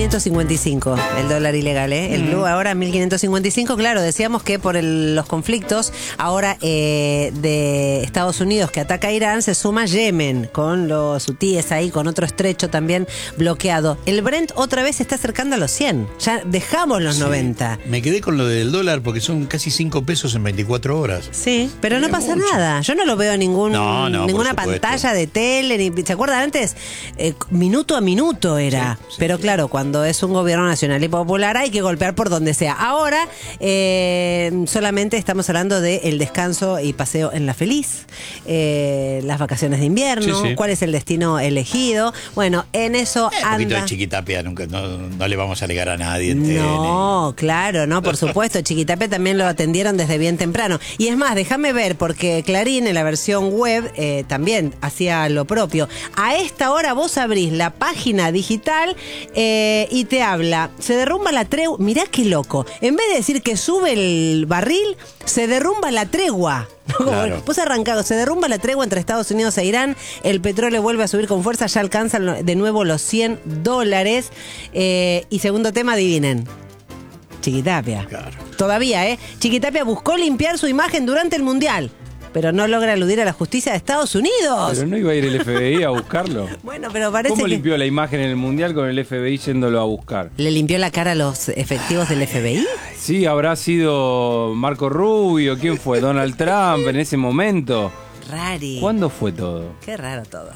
1555 el dólar ilegal, ¿eh? El blue ahora 1555. Claro, decíamos que por los conflictos ahora de Estados Unidos que ataca a Irán se suma Yemen con los hutíes ahí, con otro estrecho también bloqueado. El Brent otra vez se está acercando a los 100. Ya dejamos los 90. Me quedé con lo del dólar porque son casi 5 pesos en 24 horas. Sí, pero no pasa nada. Yo no lo veo en ninguna pantalla de tele. Ni, ¿se acuerdan antes? Minuto a minuto era. Sí, pero claro, cuando es un gobierno nacional y popular hay que golpear por donde sea. Ahora solamente estamos hablando del descanso y paseo en la feliz, las vacaciones de invierno, cuál es el destino elegido. Bueno, en eso anda. Un poquito de Chiquitapia, nunca, no le vamos a alegar a nadie. No, claro, no, por supuesto. Chiquitapia también lo atendieron desde bien temprano. Y es más, déjame ver, porque Clarín en la versión web también hacía lo propio. A esta hora vos abrís la página digital y te habla, se derrumba la tregua. Mirá qué loco. En vez de decir que sube el barril, se derrumba la tregua. Claro. Vos arrancado, se derrumba la tregua entre Estados Unidos e Irán, el petróleo vuelve a subir con fuerza, ya alcanzan de nuevo los $100. Y segundo tema, adivinen. Chiquitapia. Claro. Todavía, Chiquitapia buscó limpiar su imagen durante el Mundial, pero no logra eludir a la justicia de Estados Unidos. Pero no iba a ir el FBI a buscarlo. Bueno, pero parece ¿Cómo que limpió la imagen en el Mundial con el FBI yéndolo a buscar? ¿Le limpió la cara a los efectivos del FBI? Sí, habrá sido Marco Rubio. ¿Quién fue? Donald Trump en ese momento. Rari. ¿Cuándo fue todo? Qué raro todo.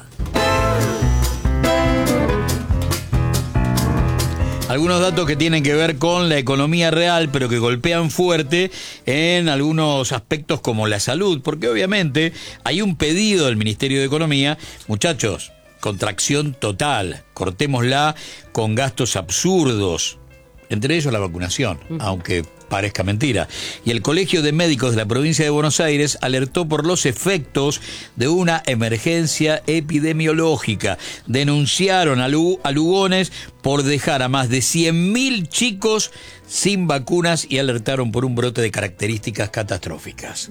Algunos datos que tienen que ver con la economía real, pero que golpean fuerte en algunos aspectos como la salud, porque obviamente hay un pedido del Ministerio de Economía, muchachos, contracción total, cortémosla con gastos absurdos, entre ellos la vacunación, aunque parezca mentira. Y el Colegio de Médicos de la provincia de Buenos Aires alertó por los efectos de una emergencia epidemiológica. Denunciaron a Lugones por dejar a más de 100.000 chicos sin vacunas y alertaron por un brote de características catastróficas.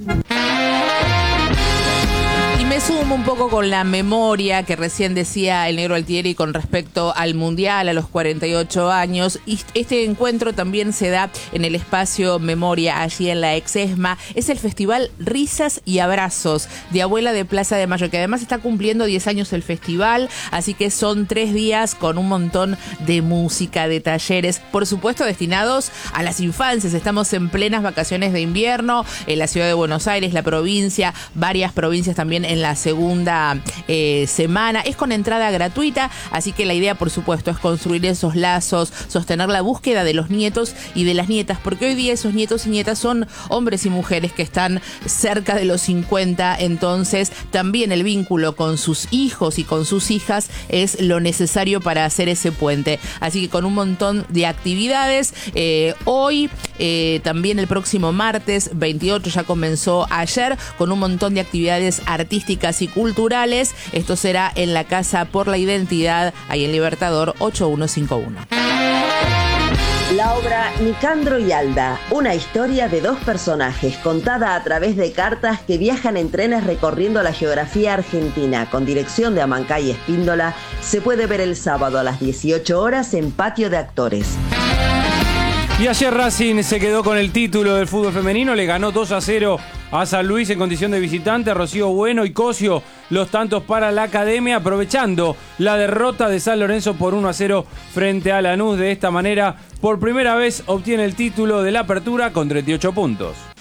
Y me sumo un poco con la memoria que recién decía el Negro Altieri con respecto al Mundial a los 48 años. Y este encuentro también se da en el espacio Memoria, allí en la Exesma. Es el festival Risas y Abrazos de Abuela de Plaza de Mayo, que además está cumpliendo 10 años el festival. Así que son 3 días con un montón de música, de talleres, por supuesto destinados a las infancias. Estamos en plenas vacaciones de invierno en la ciudad de Buenos Aires, la provincia, varias provincias también en la segunda semana. Es con entrada gratuita, así que la idea, por supuesto, es construir esos lazos, sostener la búsqueda de los nietos y de las nietas, porque hoy día esos nietos y nietas son hombres y mujeres que están cerca de los 50, entonces también el vínculo con sus hijos y con sus hijas es lo necesario para hacer ese puente. Así que con un montón de actividades, hoy, también el próximo martes 28, ya comenzó ayer, con un montón de actividades artísticas y culturales. Esto será en la Casa por la Identidad, ahí en Libertador 8151. La obra Nicandro y Alda, una historia de 2 personajes contada a través de cartas que viajan en trenes recorriendo la geografía argentina, con dirección de Amancay Espíndola, se puede ver el sábado a las 18 horas en Patio de Actores. Y ayer Racing se quedó con el título del fútbol femenino, le ganó 2-0 a San Luis en condición de visitante. Rocío Bueno y Cosio los tantos para la academia, aprovechando la derrota de San Lorenzo por 1-0 frente a Lanús. De esta manera, por primera vez obtiene el título de la Apertura con 38 puntos.